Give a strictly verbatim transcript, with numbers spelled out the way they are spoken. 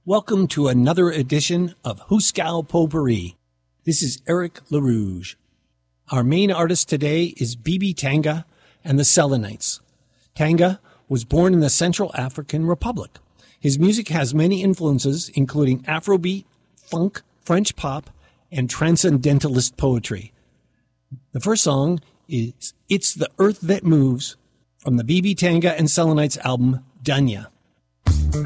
Welcome to another edition of Hooskow Potpourri. This is Eric LaRouge. Our main artist today is Bibi Tanga and the Selenites. Tanga was born in the Central African Republic. His music has many influences, including Afrobeat, funk, French pop, and transcendentalist poetry. The first song is It's the Earth That Moves from the Bibi Tanga and Selenites album, Dunya.